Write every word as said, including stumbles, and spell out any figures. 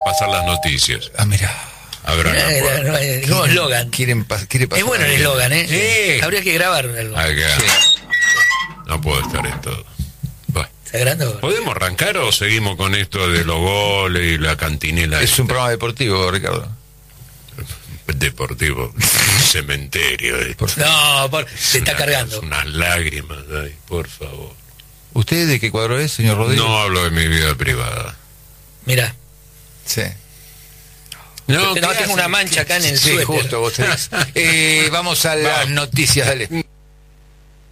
pasar las noticias. Ah, mira. Habrá una Eh, puerta. no, eh, nuevo eslogan. Quieren pas- quiere pasar Es bueno el alguien. eslogan, ¿eh? Sí. Habría que grabar algo. Acá. Sí. No puedo estar en todo. Bueno. Sagrando. ¿Podemos arrancar o seguimos con esto de los goles y la cantinela? Es esta? un programa deportivo, Ricardo. Deportivo. Cementerio. esto. No, por, Es se está una- cargando. es Unas lágrimas, ay, por favor. ¿Usted de qué cuadro es, señor Rodríguez? No hablo de mi vida privada. Mira. Sí. No, No, ¿qué tengo hacen? una mancha acá en el Sí, suéter. justo, vos tenés. Eh, vamos a las Vamos. noticias, dale.